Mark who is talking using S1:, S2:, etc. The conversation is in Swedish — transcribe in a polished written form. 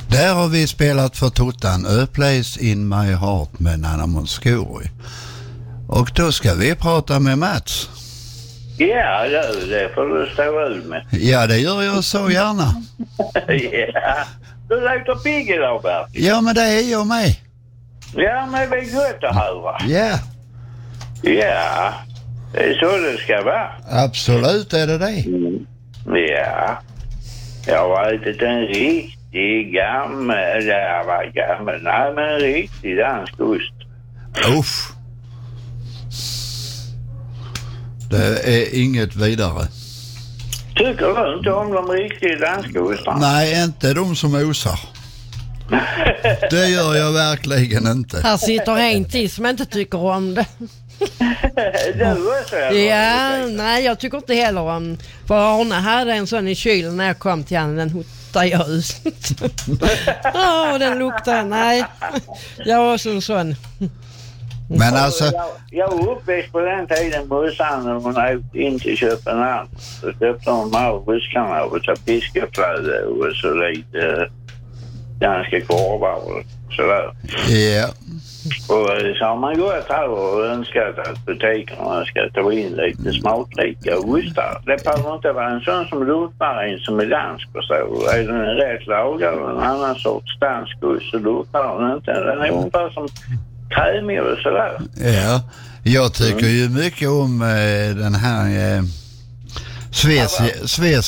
S1: Där har vi spelat för Tottan A Place in My Heart med Nanna Mouskouri. Och då ska vi prata med Mats.
S2: Ja, det får du stå ut med.
S1: Ja, det gör jag så gärna.
S2: Ja, du låter pigg idag, Bert.
S1: Ja, men det är jag med.
S2: Ja, men det är gott att höra.
S1: Ja.
S2: Ja, det är så det ska vara.
S1: Absolut är det.
S2: Ja, jag har ätit en riktig gammal, nej men en riktig dansk ost.
S1: Uff. Det är inget vidare.
S2: Tycker du inte om de riktiga danska ostarna?
S1: Nej, inte de som osar. Det gör jag verkligen inte.
S3: Här sitter en till som inte tycker om det.
S2: Du också?
S3: Ja, nej jag tycker inte heller om. För Arne hade en sån i kylen när jag kom till honom. Den hotar jag ut. Den luktar, nej. Jag har också en sån.
S1: Men alltså...
S2: Jag var uppväxt på den tiden morsan när hon åkte in till Köpenhamn. Så köpte hon av buskarna och så fiskeflöde och så lite danska korvar och sådär.
S1: Ja.
S2: Och så har man gått här och önskat att butikerna ska ta in lite smakrika ostar. Det behöver inte vara en sån som rotmarin som är dansk och så. Är den en rätt lagad och en annan sorts dansk ost så luktar den inte. Den är ungefär som krämig och sådär.
S1: Ja, jag tycker ju mycket om den här Sveriges